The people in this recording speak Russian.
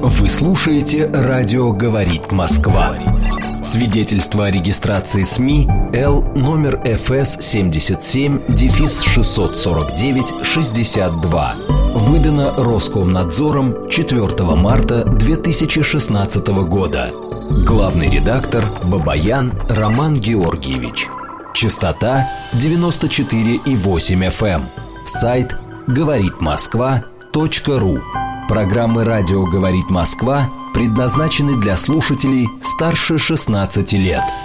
Вы слушаете «Радио говорит Москва». Свидетельство о регистрации СМИ Л номер ФС 77-649-62. Выдано Роскомнадзором 4 марта 2016 года. Главный редактор Бабаян Роман Георгиевич. Частота 94,8 FM. Сайт говоритмосква.ру. Программы «Радио говорит Москва» предназначены для слушателей старше 16 лет.